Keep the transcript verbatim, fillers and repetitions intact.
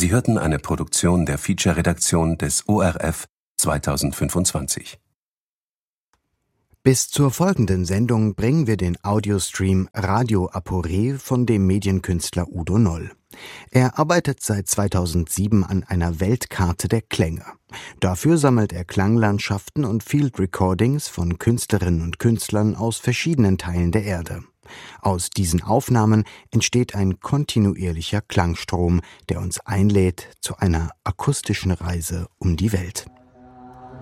Sie hörten eine Produktion der Feature-Redaktion des O R F zweitausendfünfundzwanzig. Bis zur folgenden Sendung bringen wir den Audiostream Radio Aporé von dem Medienkünstler Udo Noll. Er arbeitet seit zweitausendsieben an einer Weltkarte der Klänge. Dafür sammelt er Klanglandschaften und Field Recordings von Künstlerinnen und Künstlern aus verschiedenen Teilen der Erde. Aus diesen Aufnahmen entsteht ein kontinuierlicher Klangstrom, der uns einlädt zu einer akustischen Reise um die Welt.